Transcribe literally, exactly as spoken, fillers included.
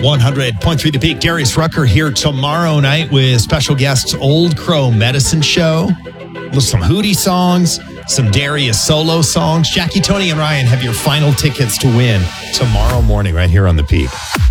one hundred point three The Peak. Darius Rucker here tomorrow night with special guests Old Crow Medicine Show. With some Hootie songs, some Darius solo songs. Jackie, Tony, and Ryan have your final tickets to win tomorrow morning right here on The Peak.